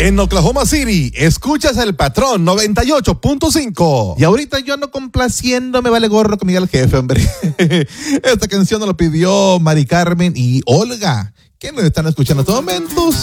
En Oklahoma City, escuchas El Patrón 98.5. Y ahorita yo ando complaciendo, me vale gorro con Miguel Jefe, hombre. Esta canción nos lo pidió Mari Carmen y Olga, que nos están escuchando en estos momentos.